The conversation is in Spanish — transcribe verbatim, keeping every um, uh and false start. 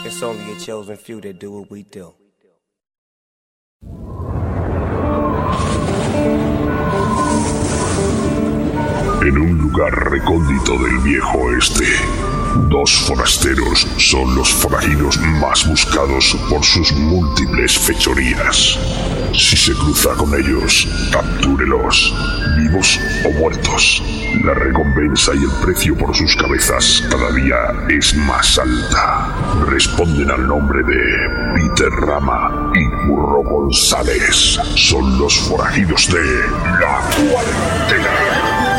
It's only a chosen few that do what we do. En un lugar recóndito del viejo oeste, dos forasteros son los forajidos más buscados por sus múltiples fechorías. Si se cruza con ellos, captúrelos, vivos o muertos. La recompensa y el precio por sus cabezas cada día es más alta. Responden al nombre de Peter Rama y Curro González. Son los forajidos de La Cuarentena.